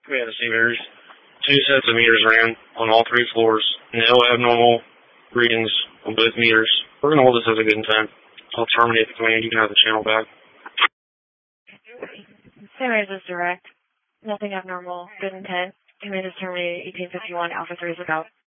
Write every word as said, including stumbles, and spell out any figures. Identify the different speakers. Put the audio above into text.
Speaker 1: We had to see meters. Two sets of meters ran on all three floors. No abnormal readings on both meters. We're going to hold this as a good intent. I'll terminate the command. You can have the channel back.
Speaker 2: Sunrise is direct. Nothing abnormal. Good intent. Command is terminated. eighteen fifty-one Alpha three is about.